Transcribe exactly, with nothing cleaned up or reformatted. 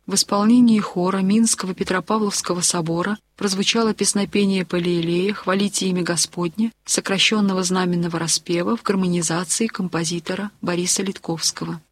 В исполнении хора Минского Петропавловского собора прозвучало песнопение Палиелея «Хвалите имя Господне», сокращенного знаменного распева в гармонизации композитора Бориса Литковского.